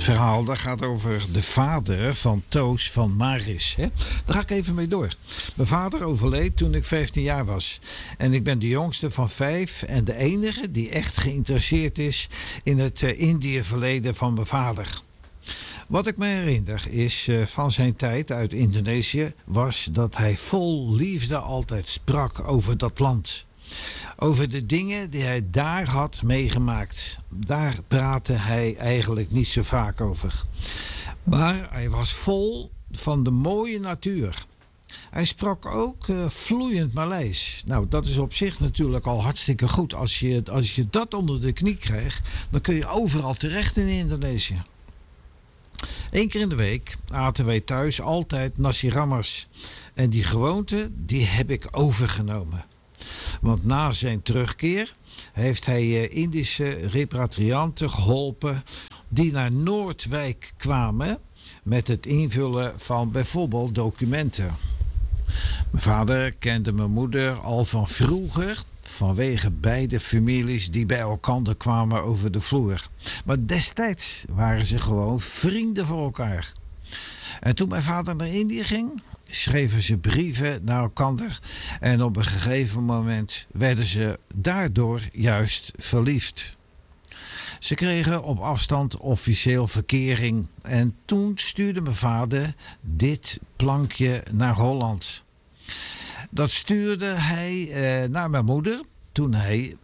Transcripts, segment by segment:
Het verhaal dat gaat over de vader van Toos van Maris. Hè? Daar ga ik even mee door. Mijn vader overleed toen ik 15 jaar was. En ik ben de jongste van 5 en de enige die echt geïnteresseerd is in het Indië-verleden van mijn vader. Wat ik me herinner is van zijn tijd uit Indonesië was dat hij vol liefde altijd sprak over dat land. Over de dingen die hij daar had meegemaakt. Daar praatte hij eigenlijk niet zo vaak over. Maar hij was vol van de mooie natuur. Hij sprak ook vloeiend Maleis. Nou, dat is op zich natuurlijk al hartstikke goed. Als je dat onder de knie krijgt, dan kun je overal terecht in Indonesië. 1 keer in de week aten wij thuis altijd nasi ramas. En die gewoonte, die heb ik overgenomen. Want na zijn terugkeer heeft hij Indische repatrianten geholpen die naar Noordwijk kwamen met het invullen van bijvoorbeeld documenten. Mijn vader kende mijn moeder al van vroeger vanwege beide families die bij elkaar kwamen over de vloer. Maar destijds waren ze gewoon vrienden voor elkaar. En toen mijn vader naar Indië ging, schreven ze brieven naar elkaar en op een gegeven moment werden ze daardoor juist verliefd. Ze kregen op afstand officieel verkering en toen stuurde mijn vader dit plankje naar Holland. Dat stuurde hij naar mijn moeder toen hij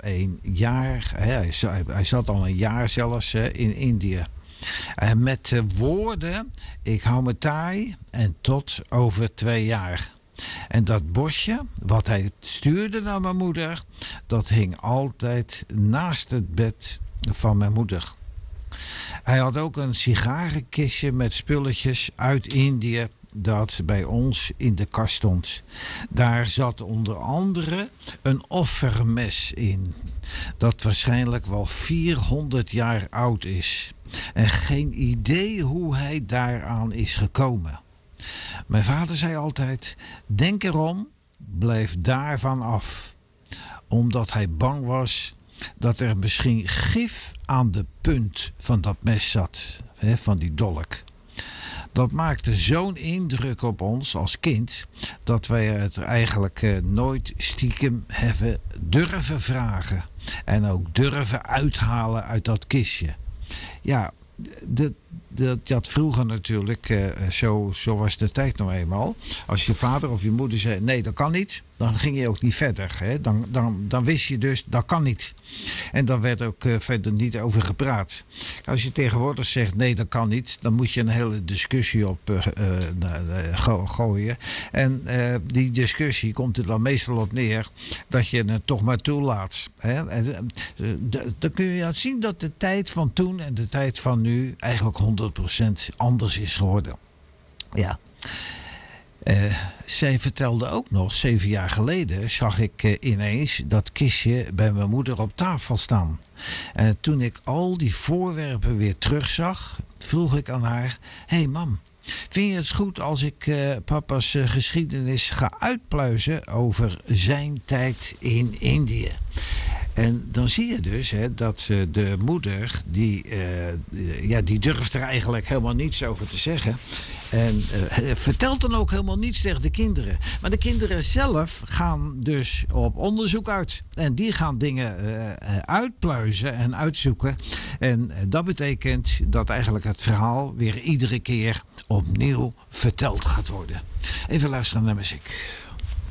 hij zat al een jaar zelfs in Indië. Met de woorden, ik hou me taai en tot over 2 jaar. En dat bosje, wat hij stuurde naar mijn moeder, dat hing altijd naast het bed van mijn moeder. Hij had ook een sigarenkistje met spulletjes uit Indië dat bij ons in de kast stond. Daar zat onder andere een offermes in, dat waarschijnlijk wel 400 jaar oud is. En geen idee hoe hij daaraan is gekomen. Mijn vader zei altijd, denk erom, blijf daarvan af. Omdat hij bang was dat er misschien gif aan de punt van dat mes zat, van die dolk. Dat maakte zo'n indruk op ons als kind dat wij het eigenlijk nooit stiekem hebben durven vragen. En ook durven uithalen uit dat kistje. Ja, dat had vroeger natuurlijk, zo was de tijd nou eenmaal. Als je vader of je moeder zei, nee dat kan niet, dan ging je ook niet verder. Hè? Dan wist je dus, dat kan niet. En dan werd ook verder niet over gepraat. Als je tegenwoordig zegt, nee dat kan niet, dan moet je een hele discussie op gooien. En die discussie komt er dan meestal op neer dat je het toch maar toelaat. Hè? Dan kun je zien dat de tijd van toen en de tijd van nu eigenlijk 100% anders is geworden. Ja. Zij vertelde ook nog, 7 jaar geleden zag ik ineens dat kistje bij mijn moeder op tafel staan. En toen ik al die voorwerpen weer terugzag, vroeg ik aan haar, hey mam, vind je het goed als ik papa's geschiedenis ga uitpluizen over zijn tijd in Indië? En dan zie je dus dat de moeder, die durft er eigenlijk helemaal niets over te zeggen. En vertelt dan ook helemaal niets tegen de kinderen. Maar de kinderen zelf gaan dus op onderzoek uit. En die gaan dingen uitpluizen en uitzoeken. En dat betekent dat eigenlijk het verhaal weer iedere keer opnieuw verteld gaat worden. Even luisteren naar muziek.